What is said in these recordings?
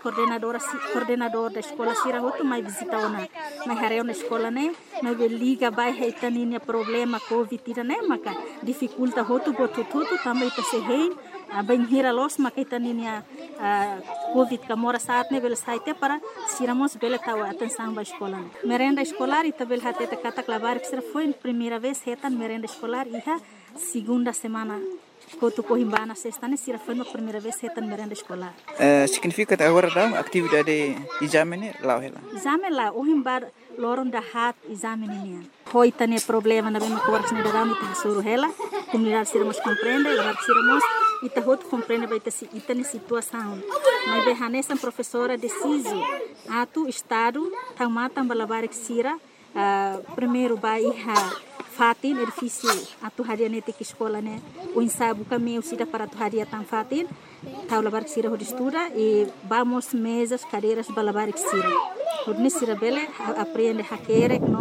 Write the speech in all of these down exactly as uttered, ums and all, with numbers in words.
coordenadora coordenador da escola sira hotu mai visita ona mai hareu na escola né mai liga vai reitaninia problema covid tira né maka dificulta hotu botu tutu também tá se hein bem hira los maka itaninia covid kamora saat né bel saite para siramos bel tahu atenção ba escola merenda escolar ita bel hatete kata klabar que foi primeira vez retan merenda escolar iha segunda semana Kotu Cohimbana sexta né sira foi a primeira vez retan merenda escolar. Uh, significa agora da atividade exame lá ela. Exame lá o himbar loron da hat exame nian. Foi tane problema na bem course ne da muito suru ela, comunidade siramos compreende, agora siramos ita hot compreende vai ter ita ne situação. Mas be hanessa professora deciso atu estado tamata balabar que sira uh, primeiro vai fatin edifício atu haria nete que escola né o ensaio caminho sida para tu haria tan fatin tau labar sira ho estuda e vamos mesas cadeiras balabar sira hodne sira bele aprende hakere no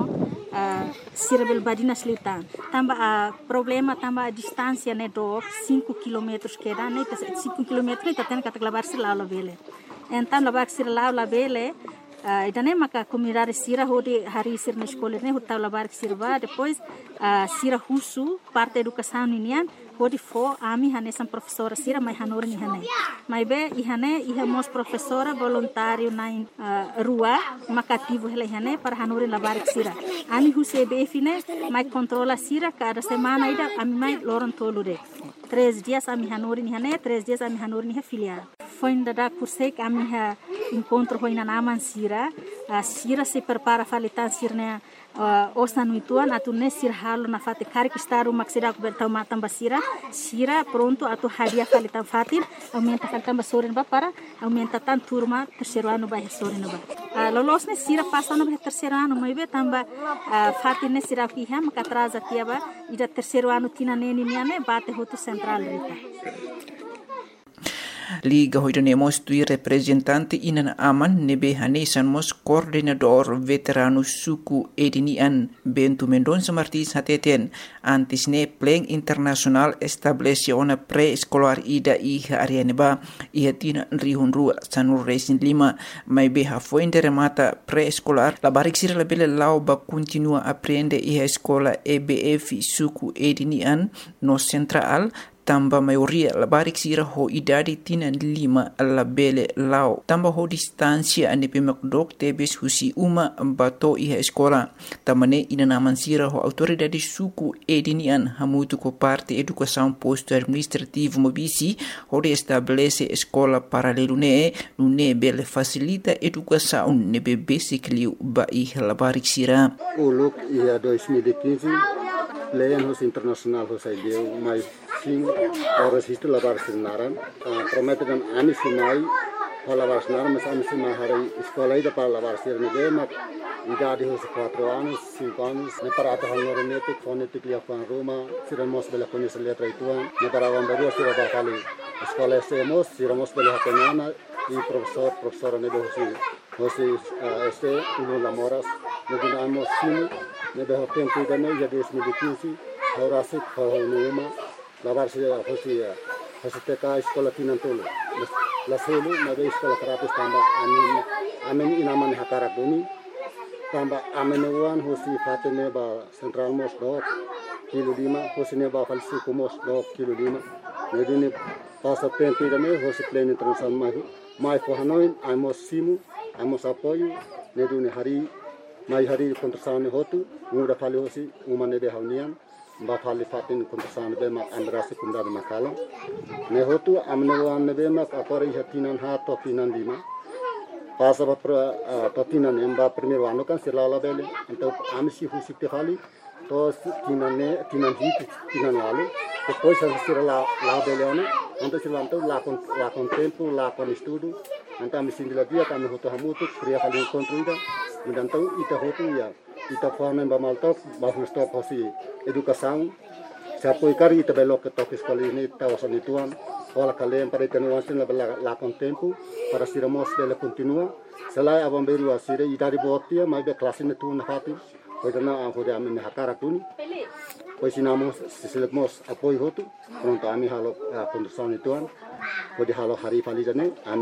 sira bel badina slitan tamba a problema tamba a distância né do cinco quilômetros que dá né cinco quilômetros né tá kata labar sira lá bele então labar sira lá bele Uh, idane maka comunidade sira hodi hari sir na escola ne hota labar sirba depois uh, sira husu parte educação ninian hodi fo ami hanesan professora sira mai hanor ni hane mai be ihane ihamos professora voluntário na uh, rua makativo hele hane para hanor labar sira ami huse be fine mai controla sira cada semana ida ami mai loron tolude três dias ami hanor ni hane três dias ami hanor ni filial foi ainda da cursei ami ha encontro foi na naman sira a sira se prepara falitan sirne osa no ituan atu ne sir halo na fate kar que estar uma sira coberta uma tamba sira sira pronto atu hadia falitan fatir aumenta falitan basorin ba para aumenta tan turma terceiro ano ba sorin ba lolos ne sira passa no terceiro ano mai be tamba fatir ne sira ki ha maka atrasa tiaba ida terceiro ano tina neni ne bate hotu central rita Liga hoidanemos tui representante inan aman nebe hanesan mos coordenador veterano suku edinian Bento Mendonça Martins hateten antes ne pleng internasional establece ona pre-escolar ida iha arianeba iha tina rihun rua sanur resin lima mai beha fuente remata pre-escolar la barik sira la bele lau ba continua aprende iha escola E B F suku edinian no central tamba maioria la barik sira ho idadi tina lima la bele lao tamba ho distancia ane pemak dok tebes husi uma bato iha escola tamane ina naman sira ho autoridade suku edinian hamutu ko parte educação posto administrativo mobisi ho de estabelece escola paralelo ne ne bele facilita educação ne be basically ba iha la barik sira o look ia dois mil e quinze Leyan hos internasional hos idea mai sim horas isto lavar sinaran promete dan ani sinai lavar sinaran mas ani sinai hari escola ida para lavar sirne de mak idade hos quatro anos cinco anos ne para ata hanor netik fonetik lia pan Roma siramos bela conhecer letra ituan ne para vambaru sira ba kali escola semos siramos bela hatenana e professor professora ne hosi hosi este uno lamoras ne dinamos sim ne beho tempo idane ya dois mil e quinze ora se khonuma lavar se hosi hosi teka escola tinantolo la selo na be escola terapis tamba amin amin inaman hakara guni tamba amin wan hosi fatene ba central mos do kilo lima hosi ne ba falsi kumos do kilo lima ne dini passa tempo idane hosi pleno internacional mai mai for hanoin amos simu amos apoio ne duni hari mai hari kontrasane hotu muda fali hosi umane de haunian ba fali fatin kontrasane be mak andrasi kunda de makala ne hotu amne wan be mak akore hatinan ha to tinan lima pasa ba to tinan emba primeiro ano kan silala bele então amsi husi te fali to tinan ne tinan hit tinan wale depois a sirala la bele ona então silanto la con la con tempo la con estudo então amsi de la dia kan hotu hamutu kriya fali encontro então ita hotu ya ita forma ba maltok ba stop hosi educação se apoiar ita belo que toque escola ni ta osani tuan ola kalem para ita nuansin la la con tempo para siramos dela continua sela abamberu asire ita di botia mai be classe ne tu na fati pois na ho de amen hakara tuni pois sinamos siselemos apoio hotu pronto ami halo condução ni tuan pode halo hari fali jane ami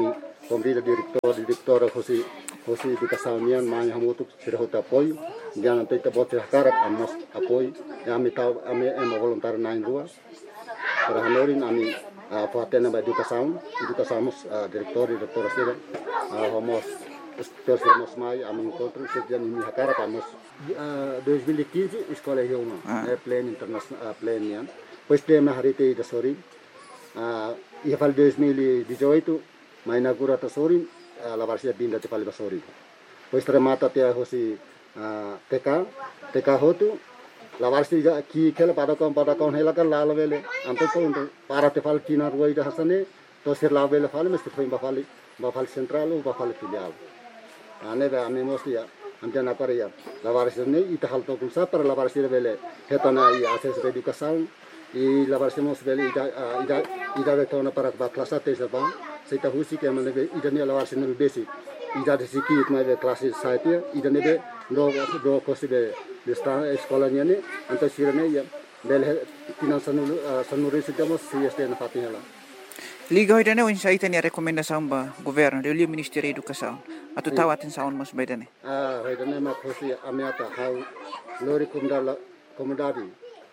pemerintah direktor direktor hosi hosi educação nian manya hamutu sira hota apoio jangan tenta bote karak amos apoio ya ami tahu ami ema voluntar nain rua para hanorin ami fatena ba educação educação direktor direktor sira homos terus mai ami encontro sejak ini karak amos dois mil e quinze escola Reuma é pleno internacional pleno nian pois tema harite da sori ia fal dois mil e dezoito ma inaugura ta sori la varsia binda te fal basori pois tremata te hosi T K T K hotu la varsia ki kela pada kon pada kon hela kan la vele anto ko para te fal tina ruai da hasane to ser la vele fal mesti foi ba fal ba fal central ba fal filial ane ba ame mostia ante na para ya la varsia ne ita hal to kunsa para la varsia vele hetana i accesso educação e la varsemos vele ida ida ida de tona para ba classe te serba seita husi ke mane ida ne la varsene besi ida de siki ma de classe site ida ne be do do possible de sta escola ne anto sirene ya bel tinan sanu sanu resitamos si este na fatinela Liga hoy dane unsa ita ni rekomendasaun ba governo de Ministério da Educação atu tawatin saun mas bedane ah hoy dane ma hosi amiata hau lori kumdala komodadi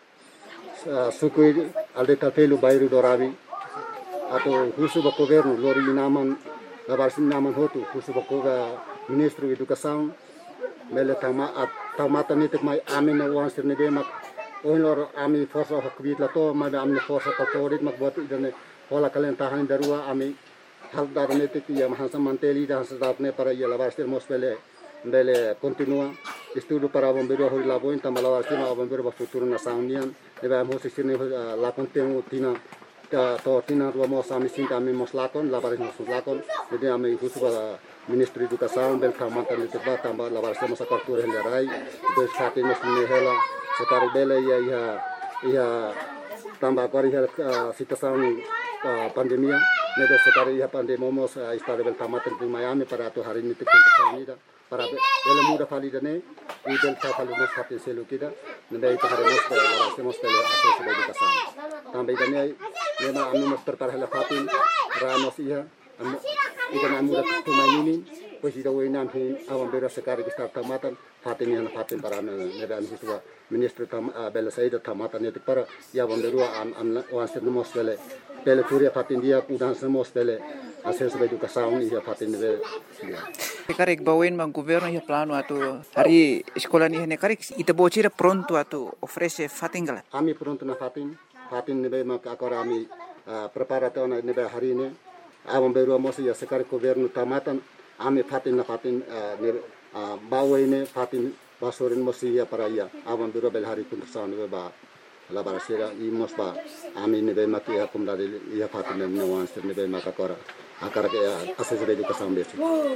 sukui alde tapelu bairu dorabi atau husu ba governo lori naman labarsin naman hotu husu ba koga ministro educação mele tama tamata nitek mai amin wan sirne de mak onlor ami forsa hakbit lato ma amne forsa katorit mak buat idane hola kalen tahan darua ami hal dar nitek ya mahasa manteli da hasatne para ya labarsir mosbele bele continua estudo para bombeiro hori laboin tamalawa sima bombeiro ba futuro na saunian eba mo se sirne la contenu tina to tina ro mo sami sinta ami mos lakon la baris mos lakon de ami husu ba ministro educação bel kamata le teba tamba la baris mos akartur hele rai do sate mos ne hela sekari bele ya ya ya tamba kari hela situação pandemia ne do sekari ya pandemia mos estado bel kamata de Miami para to hari ni teknik para bela muda fali dane e bel ta fali mos fatin selu kida nda ita haremos la hacemos pele acceso de educação também dane lema anu mos prepara la fatin ramos ia ita na muda tu maini pois ida wainan hin awam bera sekari que está tamatan fatin ia fatin para ne ne anu hiswa ministro tam bela saída tamatan ne para ia bonderua am am wanse mos pele pele furia fatin dia udan semos pele acceso de educação ia fatin de karek bawen mang governo ya plano atu hari sekolah ni hene karek ita bocira pronto atu ofrece fatingala ami pronto na fatin fatin nebe mak akora ami preparato na nebe hari ne awam beru mosi ya sekar governo tamatan ami fatin na fatin ne bawene fatin basorin mosi ya para ya awam beru bel hari kunsan nebe ba la barasera i mosba ami nebe mak ya kumdade ya fatin ne wanster nebe mak akora akara ke acceso de educação besi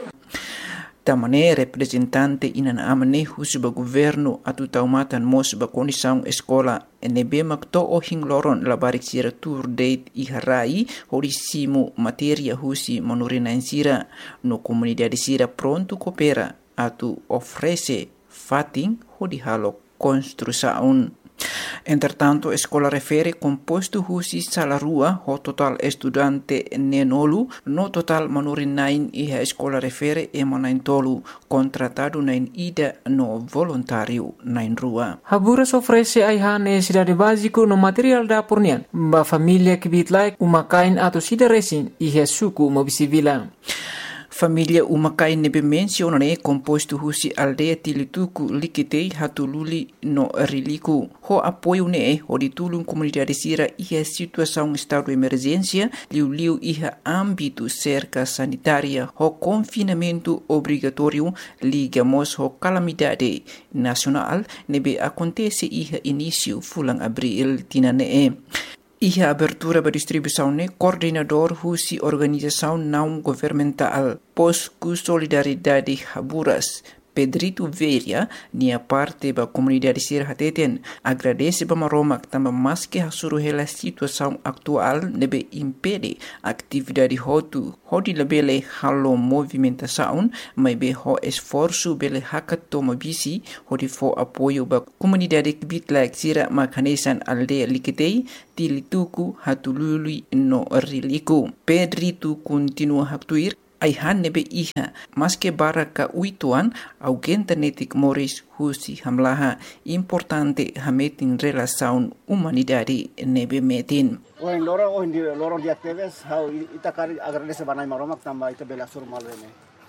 tamane representante inana amane husuba governo atu taumatan mos ba condição escola nebe makto o hingloron la barik sira tour date i harai horisimu materia husi monorina insira no comunidade sira pronto coopera atu ofrece fating hodi halo construção. Entretanto, a escola refere composto husi salarua ho total estudante nenolu no total manurin nain e a escola refere e manain tolu contratado nain ida no voluntário nain rua. Haburas ofrece aiha necessidade básico no material da pornian ba família que bitlai umakain ato sida resin e suku mobisivila. Família umakai nebe mencionane composto husi aldeia tilituku likitei hatululi no riliku. Ho apoio ne ho ditulung comunidade sira iha situação estado de emergência liu-liu iha âmbito cerca sanitária ho confinamento obrigatório ligamos ho calamidade nacional nebe acontece iha início fulang abril tinane. Iha abertura ba distribuição ne coordenador husi organização não governamental Posku Solidariedade Haburas Pedrito Veria nia parte ba comunidade sir hateten agradece ba maromak tamba maske hasuru hela situação atual nebe impede atividade hotu hodi labele halo movimentação mai be ho esforço bele hakatoma bisi hodi fo apoio ba comunidade bitlak sira makanesan aldeia likitei tilituku hatulului no riliku. Pedrito continua haktuir aihan nebe iha maske baraka uituan augenta netik moris husi hamlaha importante hametin relasaun humanidade nebe metin. Ohin lorong ohin di lorong di aktivis hau ita kari agradece banai maromak tambah ita bela sur malreme.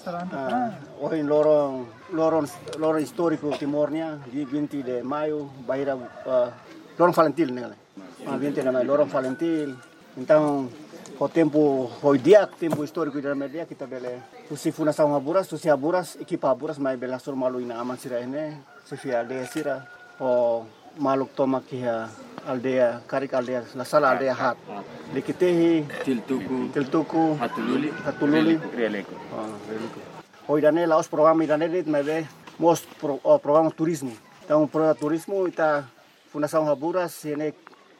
Uh, ohin lorong lorong lorong historiko timornya di binti de Mayo bahira uh, lorong Valentil nela. Ah binti de Mayo lorong Valentil. Então o tempo foi dia tempo histórico da media kita bele usi funa sama buras usi buras ekipa buras mai bela sur malu ina aman sira ene sifia aldea sira o maluk toma kia aldea karik aldea la sala aldea hat likitehi tiltuku tiltuku hatululi hatululi releko ah releko hoy dane laos programa dane dit mai be most pro, oh, programa turismo então programa turismo ita fundação Haburas ene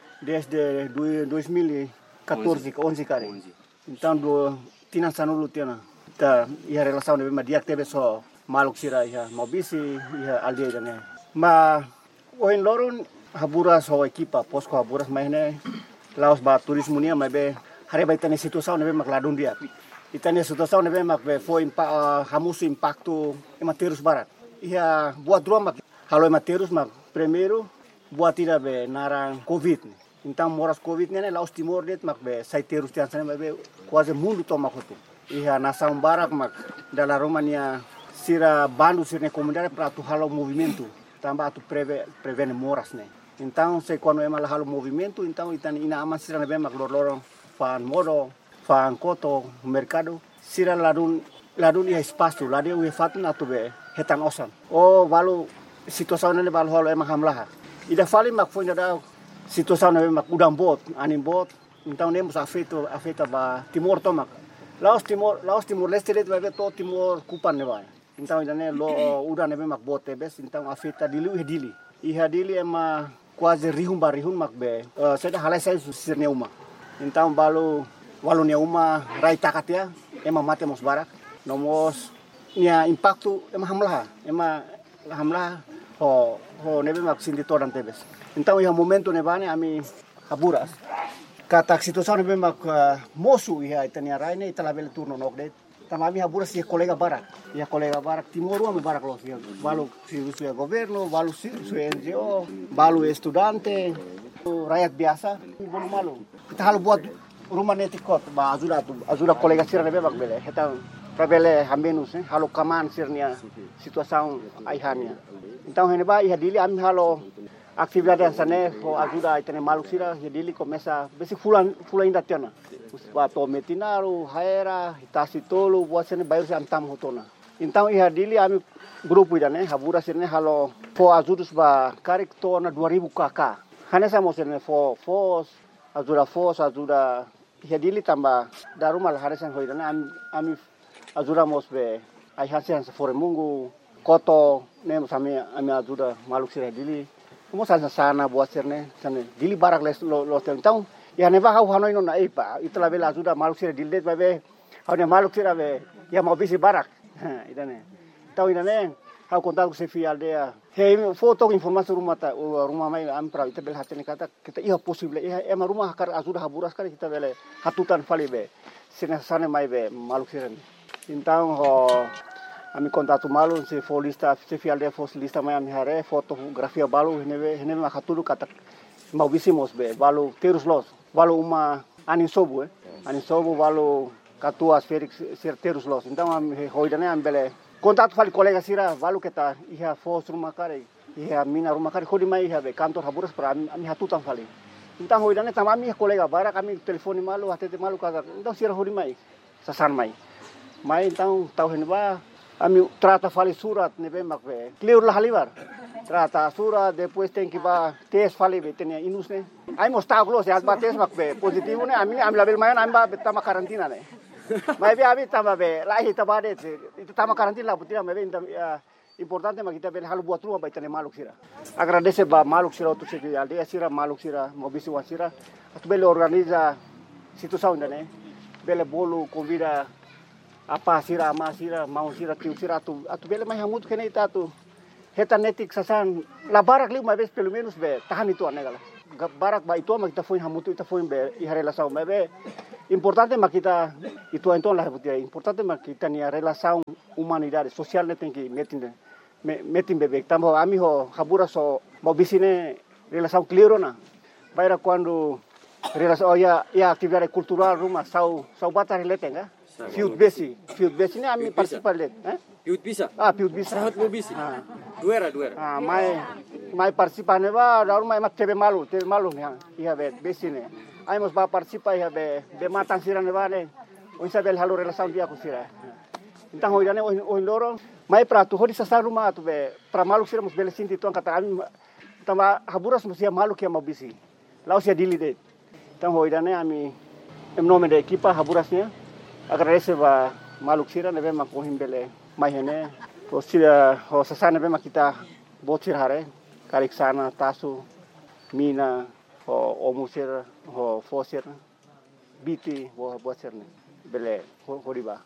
desde dois mil e quatorze, onze kali. Então do tina sanulu tina. Ta ia relação de media teve só maluk sira ia mobisi ia aldea dane. Ma oin loron Haburas ho ekipa posko Haburas mai ne laos ba turismo nia mai be hari ba itane situação ne be mak ladun dia. Itane situação ne be mak be foi impa hamusu impacto ematerus barat. Ia buat dua mak halo ematerus mak primeiro buat tira be narang covid. Então moras covid ne laos timor det mak be saiterus tian sana be quase mundo toma kotu. Ia nação barak mak dala Romania sira bandu sirne comunidade para tu halo movimento. Tambah tu preve prevene moras ne. Então se quando é mal halo movimento então itan ina aman sira ne be mak lorong fan modo fan koto mercado sira ladun ladun ia espaço ladeu e fatun atu be hetan osan. Oh valu situação ne valu halo emang hamlah. Ida fali mak foi da situação ne mak udang bot anim bot então nemos afeto afeta ba timor tomak. Laos timor laos timor leste det be to timor kupan ne vai. Então idane lo udah nebe mak bote bes então afeta dili e dili iha dili ema quase rihum barihum mak be uh, seda halai sai sirne uma então balu walu ne uma rai takatia ema mate mos barak nomos nia impacto ema hamlah ema hamlah ho ho nebe mak sindi toran tebes então iha momento nebane ami Haburas kata situação nebe mak uh, mosu iha itania rai ne italabel turno nokdet Tamami Haburas si kolega barak, ya kolega barak timor ame barak los ya balu si su governo, balu si su N G O, balu estudante, rakyat biasa, bolu malu. Kita halu buat rumah netikot, ba ajuda tu, ajuda kolega sirne bebak bele, kita prabele hamenus, eh, halu kaman sirnia situação aihania. Então hene ba iha dili ami halu atividade sana, ho ajuda itene malu sira, ya dili começa besi fulan fulan inda tiana. Bato metinaru, haera, hitasi tolu, buat sini bayar si antam hotona. Então iha dili ami grupo idane, Haburas sini halo fo azudus ba karik tona dua ribu kakak. Hanya sama sini fo fos, azuda fos, azuda iha dili tambah darumal harisan ho idane ami ami azuda mos be ai hasian sefore mungu koto nem sami ami azuda maluk sira dili. Mo sana sana buat sini sana dili barak les lo lo então ya neva hau hanoi no na ipa itla bela ajuda maluk sira dildet babe hau ne maluk sira be ya mau bisi barak idane tau idane hau kontak se fi aldea he foto informasi rumah ta rumah mai am pra ita bel hatene kata kita iya possible iya ema rumah kar ajuda Haburas kali kita bele hatutan fali be sina sana mai be maluk sira então ho ami kontatu malu se folista se fi aldea foslista mai am hare fotografia balu hene hene ma hatulu kata mau bisimos be balu terus los balu uma anin sobu eh anin sobu balu katua Felix terus los então am hoidane am bele contato fali kolega sira balu kita iha fos rumah kare iha mina rumah kare khodi mai iha be kantor Haburas pra ami hatutan fali então hoidane tamami kolega bara kami telefoni malu hatete malu kata então sira hodi mai sasan mai mai então tau henba ami trata fali surat nebe makbe clear la halibar trata surat depois tem que ba test fali betenia inus ne ai mostar close as bates makbe positivo ne ami ami label mayan ami ba betama karantina ne mai be abi tama be lahi tabade itu tama karantina putina me be importante mak kita bel halu buat rumah betenia maluk sira agradece ba maluk sira tu segi aldea sira maluk sira mobisi wasira atu bele organiza situação ne bele bolu convida apa sira ama sira mau sira tiu sira tu atu bele mai hamut kene ita tu heta netik sasan la barak li mai bes pelo menos be tahan itu anegala barak ba itu ama kita foi hamut ita foi be i relação mai be importante mak kita itu itu lah betul. Importante mak kita ni relação humanidade social ne tem que metin metin bebek tambah ami ho habura so mau bisine relação clear na. Baira quando relação oh, ya ya atividade cultural rumah sau sau batar relate enggak? Fiut besi, fiut besi ni ami participar let, eh? Piut bisa. Ah, piut bisa. Sahat mau bisi. Ah. Duera, duera. Ah, mai mai participar ne ba, daru mai mak tebe malu, tebe malu ni ha. Iya bet besi ne. Ai mos ba participar ya be be matang siran ne ba ne. O sabel halu relação dia ku sira. Então hoje ne o loro mai prato hodi sa rumah tu be pra malu sira mos bele sinti tu kata ami tamba haburas mos ya malu ke mau bisi. Lau sia dili det. Então hoje ne ami em nome da equipa haburasnya agradecer ba maluk sira nebe mak kohim bele mai hene to sira ho sasana be makita botir hare karik sana tasu mina ho omusir ho fosir biti ho botir ne bele ho riba.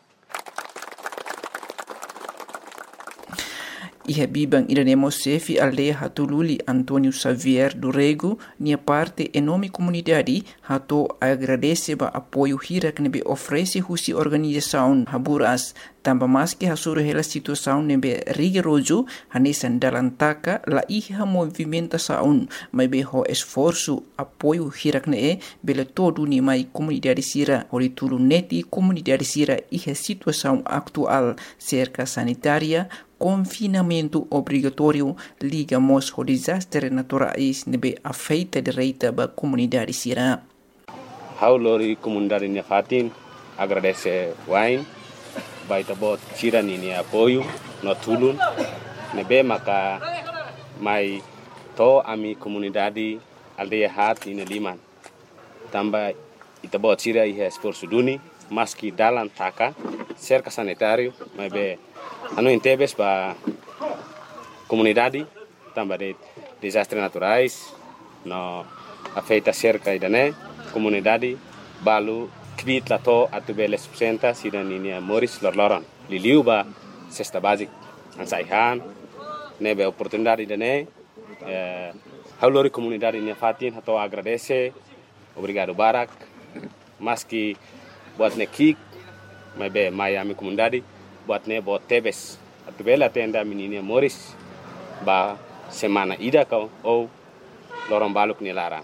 Iha bibang iranemo sefi aldeia hatululi Antônio Xavier do Rego, nia parte enorme comunidade, hato agradece ba apoio hira que nebe oferece husi organização Haburas, tamba mais que hasuru hela situação nebe rigoroso, hanesan dalam taka la iha movimentação, mas be ho esforço apoio hira que ne bele todo ni mai comunidade sira, ori tulu neti comunidade sira iha situação atual cerca sanitária, confinamento obrigatório ligamos ao desastre naturais nebe afeita direita ba comunidade sira. Haulori comunidade nia fatin agradece wain baita bot sira ni apoio no tulun nebe maka mai to ami comunidade aldeia hat ina liman tamba ita bot sira ihe esforço duni maski dalam taka cerca sanitário mas be anu intebes ba comunidade tamba de desastres naturais no afeita cerca idane comunidade balu kvit lato atubele subsenta sida ninia Moris lorloron liliu ba cesta basic ansaihan nebe oportunidade idane eh haulori comunidade nia fatin hato agradece obrigado barak maski buat nekik mebe Miami comunidade buat ne buat tebes atubela tenda menina Moris ba semana ida kau ou lorong baluk ni lara.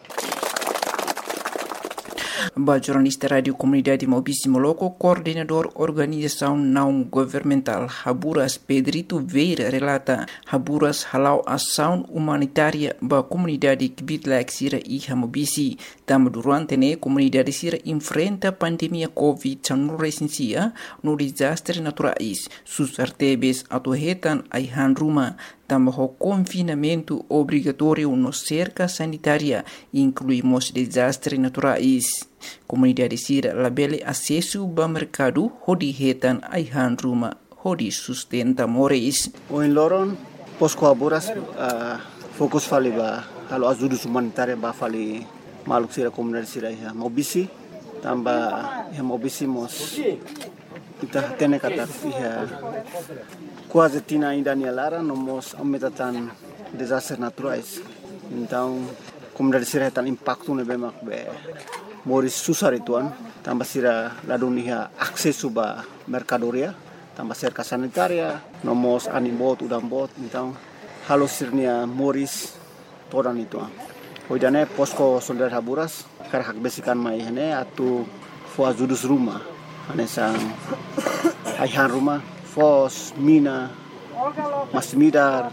Ba jornalista Radio Comunidade Maubici Moloco, coordenador organização não governamental Haburas Pedrito Veira relata Haburas halau ação humanitária ba comunidade Kibitlaik Sira e Maubici. Tama durante ne comunidade Sira enfrenta pandemia Covid dezenove no desastre naturais. Sus artebes atuhetan aihan rumah tambah confinamento obrigatório no cerca sanitária, incluímos desastres naturais. Comunidade Sira labele acesso ao mercado, hodi hetan aihan ruma, hodi sustenta moris. O em Loron, posko Haburas, uh, fokus fali ba, halo ajuda humanitária ba fali maluk Sira comunidade Sira ya Maubici, tambah ya Maubici mos kita tene kata ya quase tina ainda ni lara nomos aumentatan desastres naturais. Então, comunidade Sira tan impacto ne bemak be moris susar ituan, tambah Sira ladunia akses ba mercadoria, tambah cerca sanitaria, nomos animbot udambot, então halo sirnia moris todan ituan. Hoidane posko soldar Haburas karhak besikan mai hene atu fo ajudus rumah. Anesang aihan rumah, fos, mina, masmidar,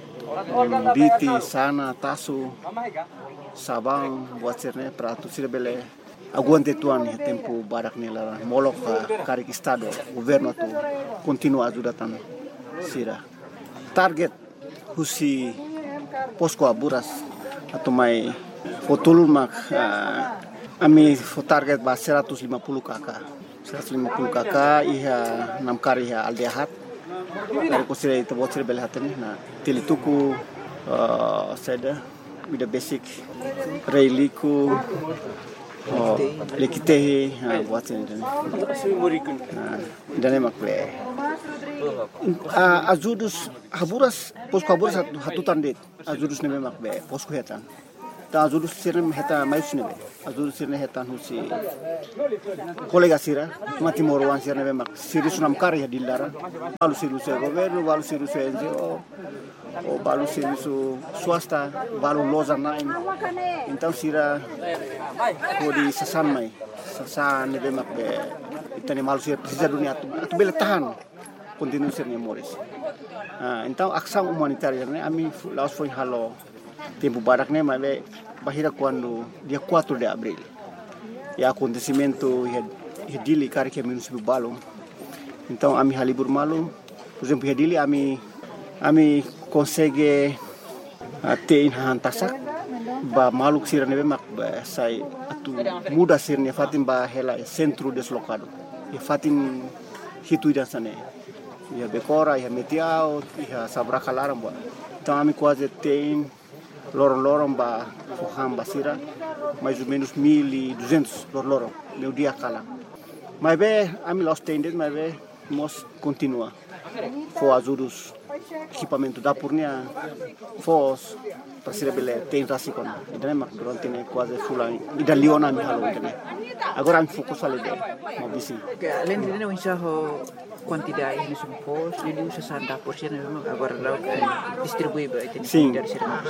biti, sana, tasu, sabang, buat sirne, pratu sirbele, aguante tuan ya tempo barak nela, molok karik estado, governo tu, continua ajudatan sira. Target husi posko Haburas atau mai fotulun mak, uh, ami fo target ba seratus lima puluh kakak. seratus lima puluh kakak iha enam kari iha aldehat dari kusira itu buat sira beli hatani na tilituku uh, seda with the basic reiliku oh lekitehi ha buat sini dan dan emak le ajudus Haburas posko Haburas hatu tandit ajudus ne emak be posko hetan ta azuru sirne heta mais nebe azuru sirne heta husi kolega sira mati morwan sirne be mak siri sunam kari dilara balu siru se governo balu siru se N G O o balu siru su swasta balu loza nain então sira kodi sasan mai sasan nebe mak be itani malu sir sisa dunia tu tu bele tahan continue sirne moris ah então ação humanitária né ami laos foi halo tempo barak né mas bahira quando dia quatro de abril e acontecimento e dili kari que município balum então ami halibur malu por exemplo e dili ami ami consegue ter in hantasak ba maluk sirane be mak ba sai atu muda sirne fatim ba hela centro deslocado e fatim hitu dan sane ya bekora ya metiao ya sabra kalaram ba então ami quase tem lorong-lorong ba fuham basira mais ou menos mil e duzentos lorong meu dia kala mas be ami los tendes mas be mos continua for ajudos equipamento da purnia fos para bele tem rasikon idane mak durante ne quase fulan ida liona mi halo idane agora mi fokus ale de mo bisi além de não enxerro quantidade de supos ele usa sessenta por cento agora lá distribui para sim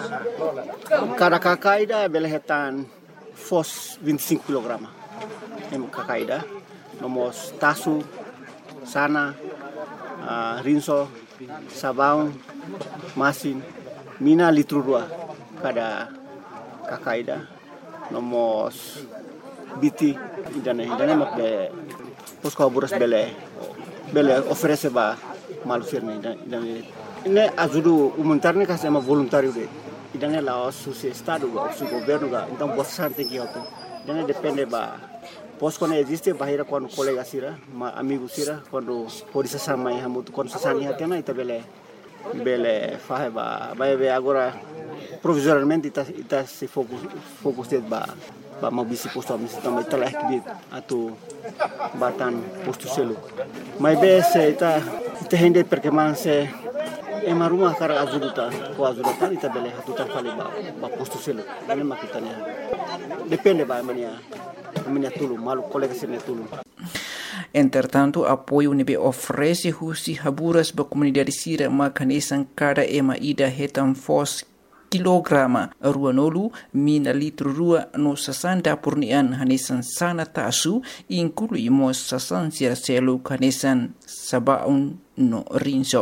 cada kakaida bele hetan fos vinte e cinco quilogramas em kakaida nomos tasu sana uh, rinso sabão masin mina litro dua cada kakaida nomos biti idane idane mak be posko buras bele bele oferece ba malusirne idane ne ajudo humanitarne ka sema voluntário de idane la su estado o su governo ga então bastante que auto idane depende ba posko ne existe bahira quando colega sira ma amigo sira quando pode se sama e hamuto quando se sani hatena ita bele bele fahe ba vai ver agora provisoriamente ita ita se focus focus ba ba mau bisi posto ami também telah kibit atau batan posto selo mas be se ita ita hende perché man se e maruma kara ajuda ko ajuda tan ita bele hatuta fale ba ba posto selo ane makitanya depende ba mania mania tulu malu colega sene tulu. Entretanto, apoio nebe oferece husi haburas ba comunidade sira makanesan cada ema ida hetan fos kilograma ruanolu mina litro rua no sasanda purnian hanesan sana tasu inclui mos sasan sira selu hanesan sabaun no rinso.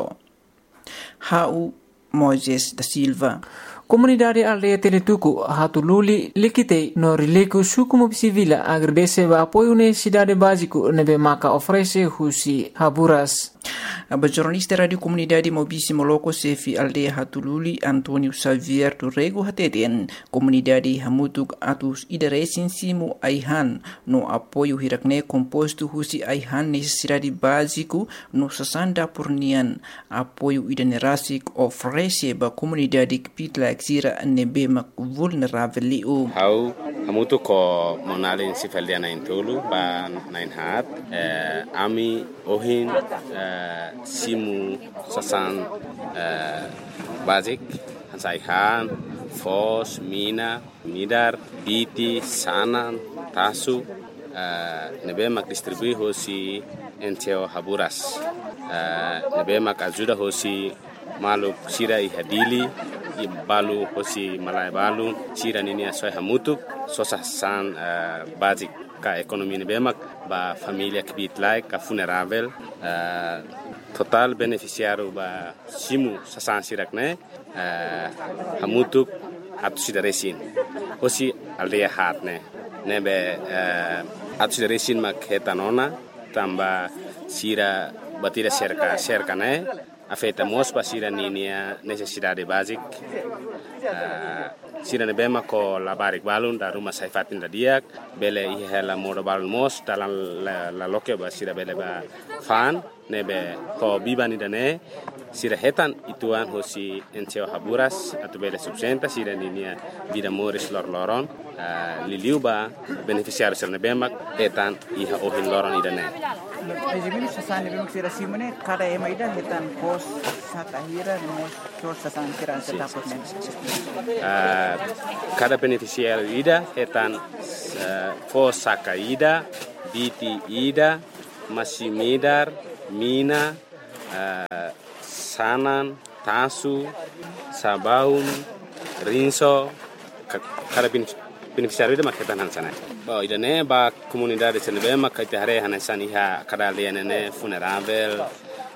Hau Moises da Silva. Comunidade aldeia Teletuku hatululi likitei no rileku suku mobisivila agradece ba apoio necessidade básico nebe maka oferece husi haburas. A jornalista Radio Comunidade Mobisi Moloko Sefi Aldeia Hatululi Antonio Xavier Turrego Hateten Comunidade Hamutuk Atus Idaresin Simu Aihan no apoio hirakne composto husi Aihan necessidade básico no sasanda purnian apoio idanerasik oferece ba comunidade kipitla xira nebe mak vulnerável liu. Hau hamutuk ko monalin sifaldiana intulu ba nain hat eh, ami ohin eh, simu sasan uh, basic hansaihan fos mina midar biti sanan tasu uh, nebe mak distribui hosi enteo haburas uh, nebe mak ajuda hosi maluk sira i hadili i balu hosi malai balu sira nini asoi hamutuk sosa san uh, basic ka ekonomi nebe mak ba familia kibit like ka funerável uh, total beneficiário ba simu sasan sirakne uh, hamutuk atu sidaresin hosi aldeia hatne nebe uh, atu sidaresin mak hetanona tamba sira batira cerca cerca ne afeta mos ba sira ninia necessidade basic uh, sira nebe mako labarik balun da rumah saifatin da diak bele ihela modo balun mos dalam la, la loke ba sira bele ba fan nebe ho biba ni dane sira hetan ituan hosi enceo haburas atau bele subsenta sira ninia vida moris lor loron liliuba beneficiário ser nebemak etan iha ohin loron idane Ejimini sasani bemak sira simone kada ema ida hetan pos sakahira nemos sos sasan kiran setapot men cada beneficiário ida etan pos sakaida biti ida masimidar mina uh, sanan tasu sabaun rinso kada beneficiário ida maketan hansana ba idane ba comunidade senebe makite hare hanan iha kada lianene funerável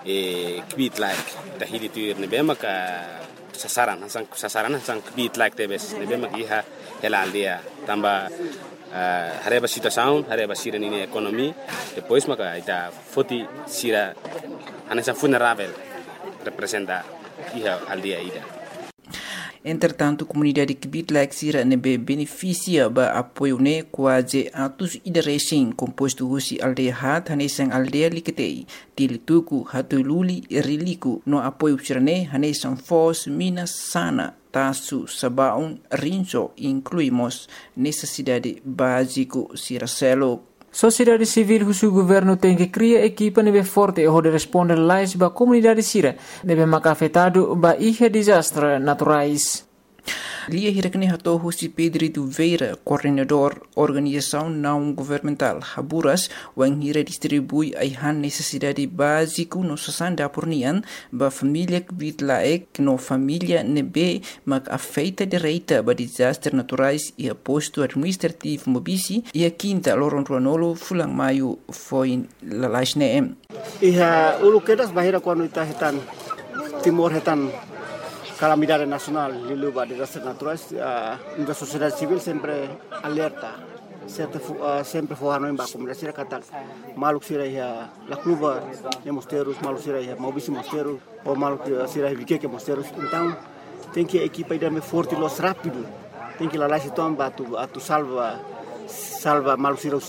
e kbit like tahidi tuir nebe maka sasaran hasan sasaran hasan kbit like tebes nebe mak iha helaldia tamba Uh, hareba situação, hareba sira nini ekonomi, depois maka ita foti sira anessa vulnerável representa iha aldeia ida. Entretanto, a comunidade que Bitlak Sira nebe beneficia ba apoio ne quase atos ida recém composto husi aldeia hat hanesan aldeia liketei tilituku hatululi riliku no apoio sirane hanesan fos minas sana tasu sabaun rinso incluímos necessidade básico Siracelo. Sociedade civil husu governo tem que criar equipa nebe forte e responder lais ba comunidade sira nebe maka afetado ba ihe desastre naturais. Lia hirakne hato husi Pedro Veira, coordenador organização não governamental Haburas, wang hira distribui aihan necessidade básico no sasanda pornian ba família Bitlaek no família nebe mak afeita direita ba desastre naturais e posto administrativo mobisi e a quinta loron ruanolo fulang maio foi lalasne. Iha ulu kedas bahira quando ita hetan timor hetan calamidade nacional, liluba desastres naturais, a uh, sociedade civil sempre alerta, sempre uh, sempre forrano em baixo, mas será que maluco será a la cluba de mosteiros, maluco será a mobisi mosteiros, ou maluco será a vique mosteiros, então tem que a equipa ir mais forte, los rápido, tem que lá lá se tomba tu a tu salva salva maluco será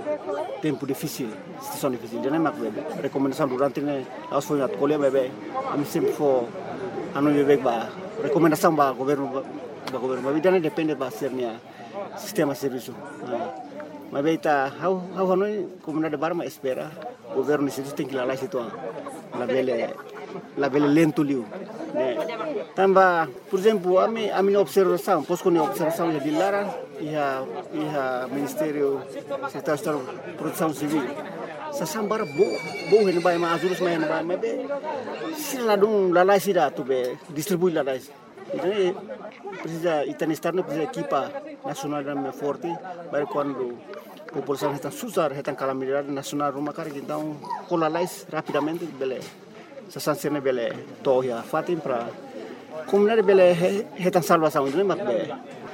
o tempo difícil, situação difícil, já não é mais bem, recomendação durante né, as foi na colher bebê, a mim sempre for anu bebek ba recomendação ba governo ba governo ba bidana depende ba sernia sistema serviço mas beita how how anu comunidade barma espera governo isso tem que lá lá situ la bele la bele lento liu né tamba por exemplo a mim a minha observação posso com observação de Lara e a e a ministério secretário de proteção civil sasambara bo bo hen bay ma azurus mayan ba ma be sila dum la la sida tu be distribui la la então precisa itani estar no precisa equipa nacional da forte para quando a população está susar está calamidade nacional rumah kar então colalais rapidamente bele sasansene bele toya fatim para comunidade bele está salvação não mas be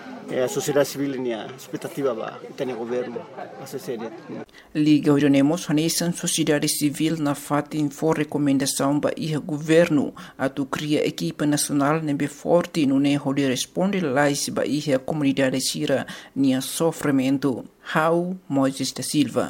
a sociedade civil nia expectativa ba itani governo a sociedade Liga Orionemos hanesan sociedade civil na fatin for recomendação ba iha governo atu cria equipa nacional nebe forte no ne holi responde lais ba iha comunidade sira nia sofrimento. How Moisés da Silva.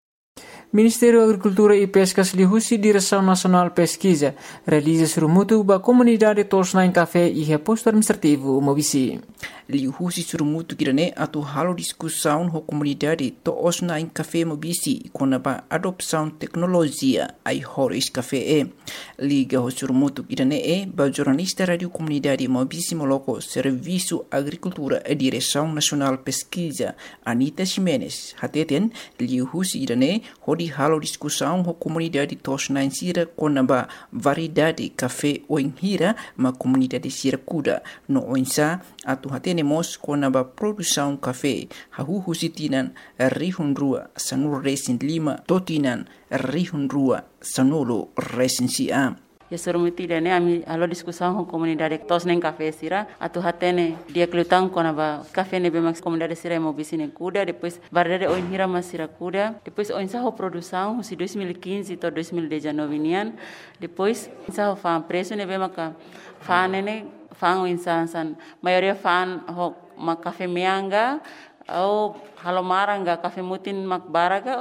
Ministério da Agricultura e Pescas lihusi Direção Nacional Pesquisa realiza surumutu ba comunidade Tosnain Café e reposto administrativo mobisi. Lihusi surumutu kirane atu halo discussão ho comunidade Tosnain Café mobisi kona ba adopção tecnologia ai horis café e. Liga ho surumutu kirane e ba jornalista radio comunidade mobisi moloko Serviço Agricultura e Direção Nacional Pesquisa Anita Ximenes hateten lihusi kirane hodi halo discussão ho comunidade Tosnain sira kona ba variedade café oinhira ma comunidade sira kuda no oinsa atu hatenemos kona ba produção café hahu husitinan rihun rua sanul resin lima totinan rihun rua sanolo resin sia. Ya surumuti dane ami alo discussão com comunidade Tosnain Café sira atu hatene dia klutang kona ba café ne bemax comunidade sira mobisi ne kuda depois variedade oinhira mas sira kuda depois oinsa ho produção si dois mil e quinze to dois mil e dezenove nian depois oinsa ho fan preço ne bemaka fan ne fan oinsa san maioria fan ho ma café meanga ou halomaranga café mutin mak baraga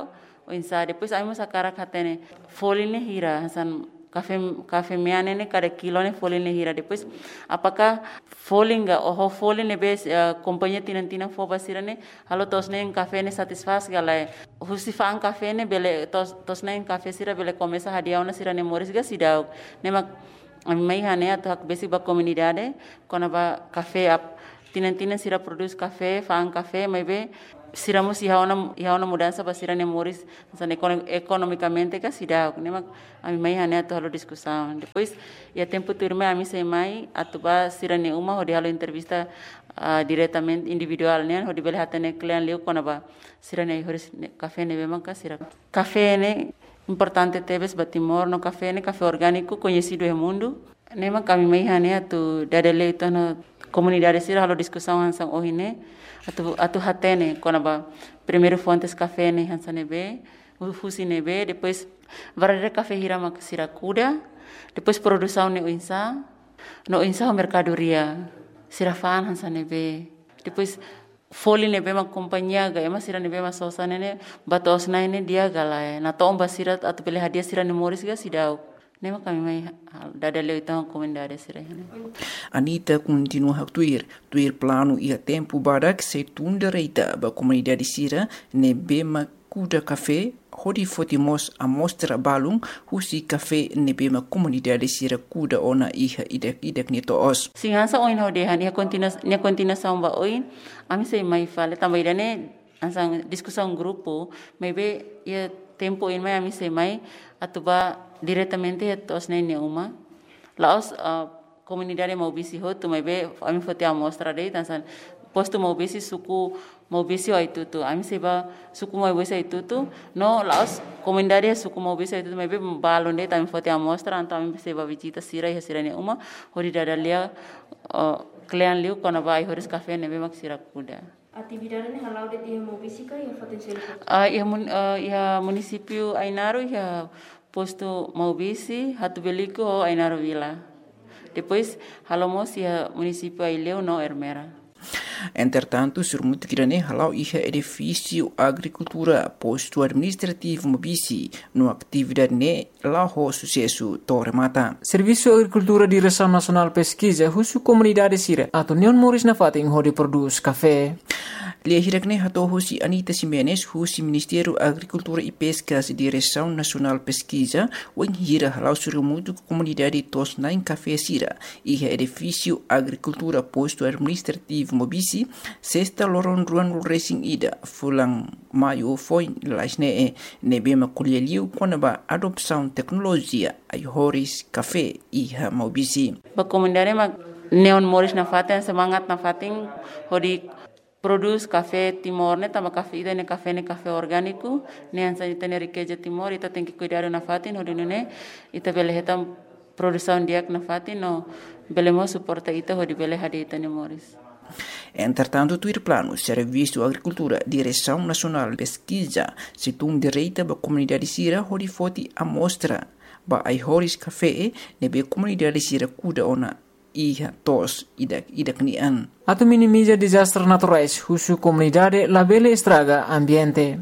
oinsa. Depois aí mas akara katene foline hira hasan kafe kafe meane ne kada kilo ne foline hira. Depois apakah folinga oh foline bes uh, kompanhia tinan tinan fo basira ne halo tos ne kafe ne satisfaz galai husifa ang kafe ne bele tos tos ne kafe sira bele começa hadiah na sira ne moris ga sidau ne mak mai hane atau hak basic ba comunidade kona ba kafe ap tinan tinan sira produce kafe faang kafe mai be sira mo si haona haona mudança ba sira ne moris san economicamente ka sidau ne mak ami mai hane atau halo discussão depois ia tempo turma ami sei mai atau ba sira ne uma hodi halo entrevista uh, diretamente individual ne hodi bele hatane client leu kona ba sira ne horis kafe ne be mak sira kafe ne importante tebes batimor no café ne café orgânico conhecido no mundo nema kami mai hane atu dadele itu no comunidade sira halo discussão hansang ohine atu atu hatene konaba primeiro fontes café ne hansane be ufusi ne be depois varare café hira mak sira kuda depois produção ne insa no insa mercadoria sira fan hansane be depois Foli ne bema kompanhia ga ema sira ne bema sosa ne batos na ne dia galai na to omba sira atu pele hadiah sira ne moris ga sidau ne ma kami mai dadale itang comunidade sira ne Anita continua a tuir tuir plano ia tempo barak se tunda reita ba comunidade sira ne bema kuda café hodi fotimos a mostra balung husi café ne bema comunidade sira kuda ona iha idek idek ni to os singansa oin hodi han ia continua ia continua samba oin ami sei mai fale também dane ansang discussão grupo maybe ia tempo in mai ami sei mai atuba diretamente tos ne ne uma laos uh, comunidade mau bisi ho tu maybe ami fote a mostra dei tansan posto mau bisi suku mau bisi ai tutu ami sei ba suku mau bisi ai tutu no laos comunidade suku mau bisi ai tutu maybe balon dei tami fote a mostra anta ami sei ba visita sira ia sira ne uma hori dadalia uh, Kalian liu kona vai horis café nebe mak sira kuda. Atividade ne halau de dia mobisika ia potensial. Ah ia mun ia município Ainaro ia posto mobisi hatu beliko Ainaro Vila. Depois halomos ia município Aileu no Ermera. Entretanto, surmuto kirane halau iha edifício agricultura posto administrativo mobisi no atividade ne lao sucesso torre mata. Serviço Agricultura Direção Nacional Pesquisa husu comunidade sira atau Neon Moris na fating hodi produz café. Lia hirakne hato husi Anita Simenes husi Ministério Agricultura e Pescas Direção Nacional Pesquisa wen hira halau surmuto comunidade tos nain café sira iha edifício agricultura posto administrativo mobisi sexta loron ruan racing ida fulang maio foi lasne e nebema kulieliu konaba adopção tecnologia ai horis café iha mobisi ba comunidade ma Neon Moris na faten semangat na fating hodi produz café Timor ne tama café ida ne café ne café orgânico ne ansa ita ne riqueza Timor ita tem que cuidar na fatin hodi ne ita bele hetam produção diak na fatin no belemo suporta ita hodi bele hadi ita ne Moris. Entretanto, tuir plano Serviço Agricultura Direção Nacional Pesquisa situng direita ba comunidade sira hodi foti amostra ba ai horis café nebe comunidade sira kuda ona iha tos idak idak nian. Atau minimiza desastres naturais husu comunidade labele estraga ambiente.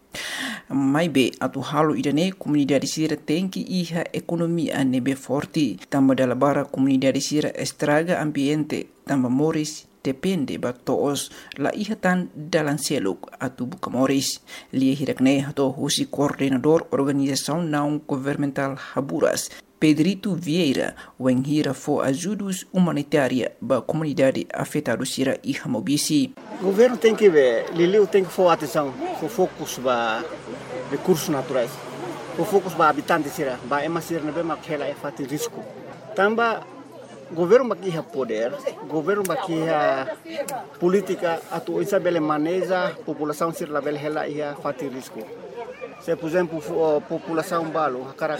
Mai be atu halo idane comunidade sira tem que iha economia nebe forte tamba dala bara comunidade sira estraga ambiente tamba moris depende ba toos la iha tan dalan seluk atu buka moris lia hirakne hato husi coordenador organização não governamental Haburas Pedrito Vieira wen hira fo ajudos humanitária ba comunidade afetada sira iha mobisi. O governo tem que ver, Liliu tem que for atenção, for focus ba recursos naturais, for focus ba habitantes sira, ba emasir na bema kela e fati risco. Tamba governo bakiha poder, governo bakiha política atu isa bele maneja população sir la bele hela ia fati risco. Se por exemplo população balo hakara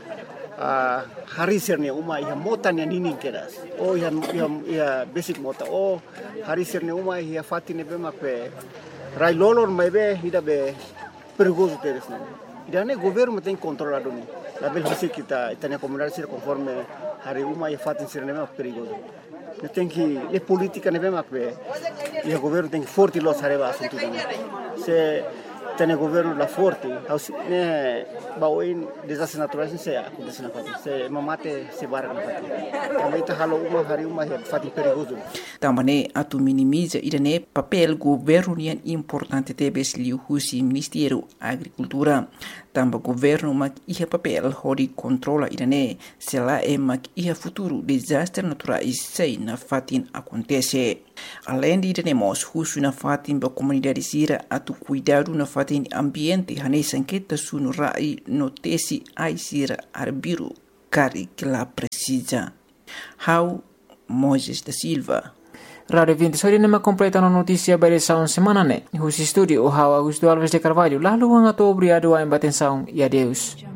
Uh, hari sirne uma ia mota ne nini keras o ia ia, ia basic mota o hari sirne uma ia fatine be mape rai lolor mai be ida be perigoso teres ne ida ne governo tem controlado ni la bel hasi kita itania comunidade sir conforme hari uma ia fatin sirne be perigoso ne tem que le politica ne be mape ia governo tem que forte los areba assunto se itane governo la forte, harus ne bawain desastres naturais se acontece na fati, se mamate se barra na fati. Também ita halo uma hari uma é fati perigoso. Também atu minimiza irane papel governo nian importante tebes liu husi Ministério Agricultura. Tamba governo mak iha papel hori controla irane sela e mak iha futuro desastre naturais sei na fatin acontece. Além de irane mos husu na fatin ba comunidade sira atu cuidado na fatin ambiente hane sanqueta sunu rai notesi ai sira arbiru kari que la precisa. How Moses da Silva. Radio vinte sori nema completa na notícia barisaun semana ne. Husi studio o How Augusto Alves de Carvalho. Lalu ang ato obrigado a embatensaun e adeus.